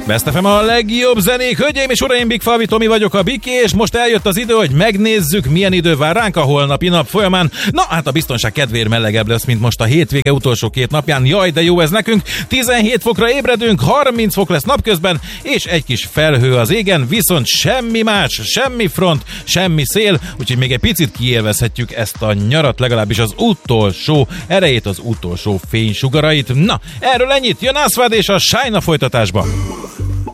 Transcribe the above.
Best FM a legjobb zenék, hölgyeim és uraim, Big Falvi Tomi vagyok, a Biki, és most eljött az idő, hogy megnézzük, milyen idő vár ránk a holnapi nap folyamán. Na, hát a biztonság kedvéért melegebb lesz, mint most a hétvége utolsó 2 napján. Jaj, de jó ez nekünk. 17 fokra ébredünk, 30 fok lesz napközben, és egy kis felhő az égen, viszont semmi más, semmi front, semmi szél, úgyhogy még egy picit kiélvezhetjük ezt a nyarat, legalábbis az utolsó erejét, az utolsó fénysugarait. Na, erről ennyit, jön Aswad és a Shine a folytatásba.